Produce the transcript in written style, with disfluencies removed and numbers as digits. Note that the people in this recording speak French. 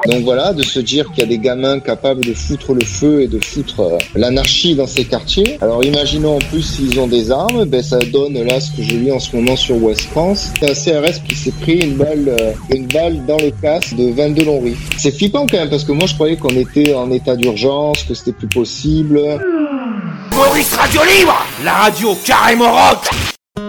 Donc voilà, de se dire qu'il y a des gamins capables de foutre le feu et de foutre l'anarchie dans ces quartiers. Alors imaginons en plus s'ils ont des armes, ben ça donne là ce que je lis en ce moment sur Ouest France. C'est un CRS qui s'est pris une balle dans le casque de 22 Longry. C'est flippant quand même parce que moi je croyais qu'on était en état d'urgence, que c'était plus possible. Maurice Radio Libre, la radio carrément rock.